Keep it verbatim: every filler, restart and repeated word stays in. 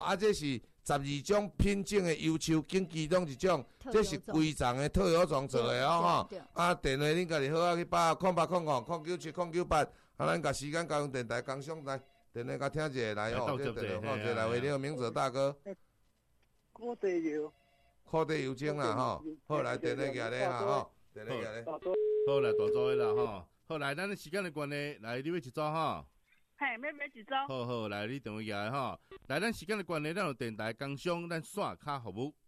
啊，这是十二种品种的优秀，经其中一种，这是规丛的特有种做的哦吼。啊，电话恁家己好啊去打空八空五空九七空九八，啊，咱甲时间交用电台工商来，电话甲听一下来吼，这电话讲一下来，为了明哲大哥。 靠地油， 靠地油精啦吼，好来电话举咧哈吼，电话举咧。 好来大组的啦吼，好来，咱时间的关系，来你要一组吼。 嘿，要买一组。 好好来，你电话举咧吼，来咱时间的关系，咱有电台工商，咱线卡服务。